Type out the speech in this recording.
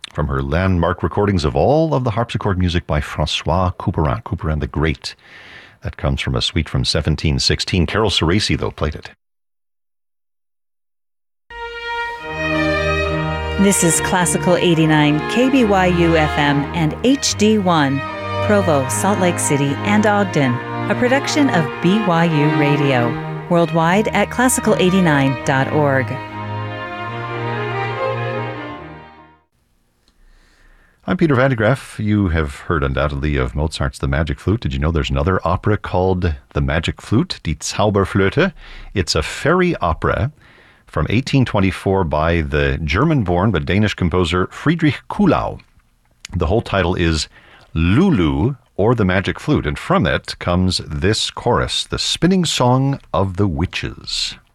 from her landmark recordings of all of the harpsichord music by Francois Couperin, Couperin the Great. That comes from a suite from 1716. Carol Ceresi, though, played it. This is Classical 89, KBYU FM and HD1, Provo, Salt Lake City, and Ogden, a production of BYU Radio, worldwide at classical89.org. I'm Peter Van de Graaff. You have heard undoubtedly of Mozart's The Magic Flute. Did you know there's another opera called The Magic Flute, Die Zauberflöte? It's a fairy opera from 1824 by the German-born but Danish composer Friedrich Kuhlau. The whole title is Lulu, or The Magic Flute, and from it comes this chorus, the spinning song of the witches.